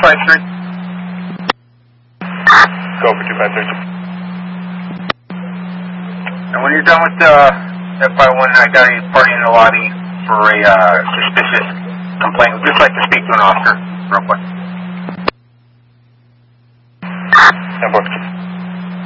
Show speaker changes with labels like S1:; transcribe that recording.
S1: 253.
S2: Go for 253.
S1: And when you're done with that 51, I got a party in the lobby for a suspicious complaint. We'd just like to speak to an officer real quick.
S2: Number